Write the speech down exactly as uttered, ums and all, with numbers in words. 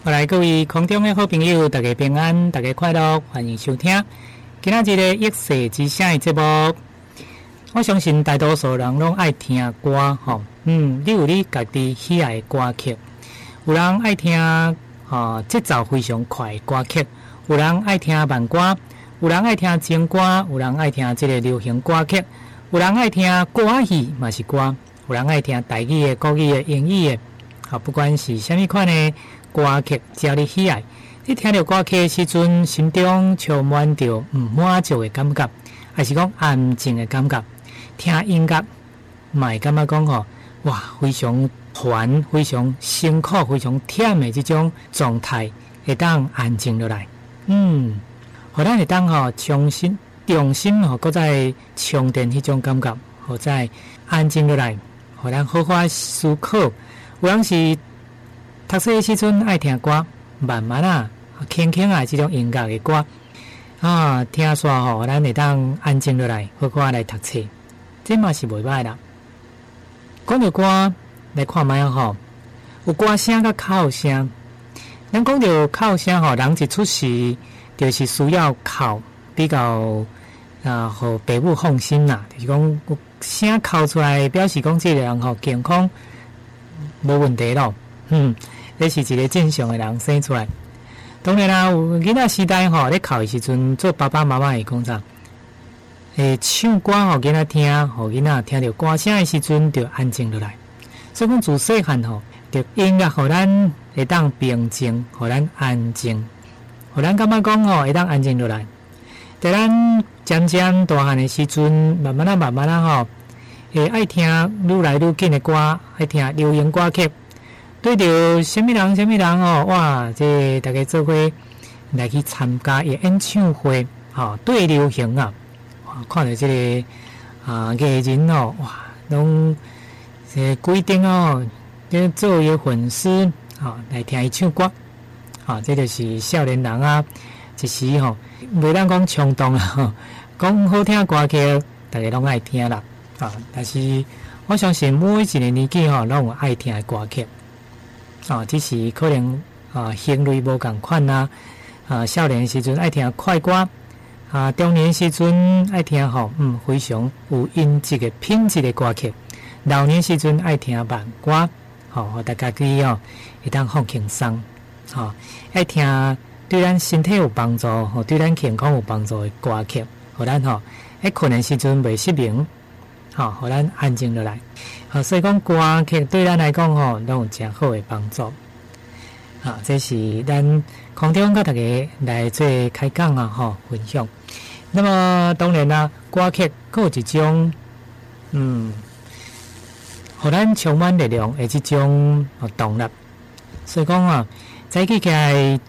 好来，各位空中的好朋友，大家平安，大家快乐，欢迎收听今仔日的一世之声的节目。我相信大多数人拢爱听歌，吼，嗯，你有你家己喜爱的歌曲，有人爱听哦节奏非常快的歌曲，有人爱听慢歌，有人爱听情歌，有人爱听这个流行歌曲，有人爱听国语嘛是歌，有人爱听台语的、国语的、英语的，好，不管是什么款的歌曲，只要你喜爱，你听到歌曲的时阵，心中充满着唔满足的感觉，还是讲安静的感觉。听音乐，嘛会感觉讲吼，哇，非常烦、非常辛苦、非常忝的这种状态，会当安静落来。嗯，互咱会当吼重新、重新吼，搁再充电迄种感觉，互再安静落来，互咱好好思考。有人是读书的时阵爱听歌，慢慢啊、轻轻啊，这种音乐的歌啊，听煞吼，咱会当安静落来，好好来读册。这嘛是袂歹啦。讲到歌来看卖吼，有歌声甲口声。咱讲到口声吼，人一出世就是需要口比较啊，互父母放心啦。就是讲有声口出来，表示讲这个人吼健康无问题咯。嗯，这是一个正常的人生出来。当然啦，有囡仔时代吼咧哭的时阵，做爸爸妈妈会讲啥？诶，唱歌互囡仔听，互囡仔听到歌声的时阵，就安静落来。所以讲自细汉吼，着音乐互咱会当平静，互咱安静，互咱感觉讲吼会当安静落来。在咱渐渐大汉的时阵，慢慢啊慢慢啊吼，会爱听愈来愈紧的歌，爱听流行歌曲。对着什么人什么人吼，哇，这大家做伙来去参加伊演唱会，吼，对流行啊。看到这个啊艺人哦，哇，拢这规定哦，这做伊粉丝啊来听伊唱歌，啊，这就是少年人啊，一时吼袂当讲冲动啊，讲好听歌曲，大家拢爱听啦，啊，但是我相信每一个年纪吼，拢有爱听的歌曲，啊，只是可能啊行类无共款啊，啊，少年时阵爱听快歌。啊，中年时阵爱听吼，嗯，非常有音质的品质的歌曲；老年时阵爱听慢歌，吼、哦，大家可以哦，会当放轻松，吼、哦，爱听对咱身体有帮助，吼、哦，对咱健康有帮助的歌曲，互咱吼，喺困的时阵袂失明，吼、哦，互咱安静落来。好、哦，所以讲歌曲对咱来讲吼，拢有真好的帮助。啊，这是咱空中甲大家来做开讲啊，吼，分享。那么当然啦，歌曲佫有一种，嗯，互咱充满力量的这种动力。所以讲啊，早起起来